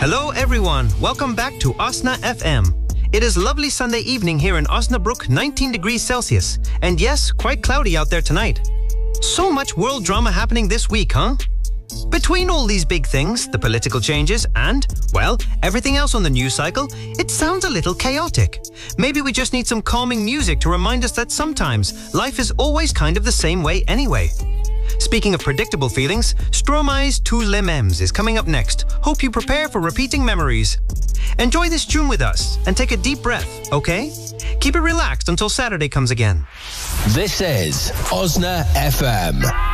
Hello everyone, welcome back to Osna FM. It is lovely Sunday evening here in Osnabrück, 19 degrees Celsius. And yes, quite cloudy out there tonight. So much world drama happening this week, huh? Between all these big things, the political changes and, well, everything else on the news cycle, it sounds a little chaotic. Maybe we just need some calming music to remind us that sometimes life is always kind of the same way anyway. Speaking of predictable feelings, Stromae's Tous les Mêmes is coming up next. Hope you prepare for repeating memories. Enjoy this tune with us and take a deep breath, okay? Keep it relaxed until Saturday comes again. This is Osna FM.